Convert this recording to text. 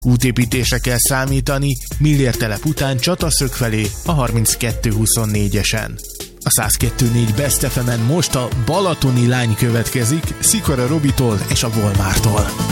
Útépítésre kell számítani, Millér telep után Csataszög felé a 32-24-esen. A 102.4 Best FM-en most a Balatoni lány következik, Szikora Robitól és a Volmártól.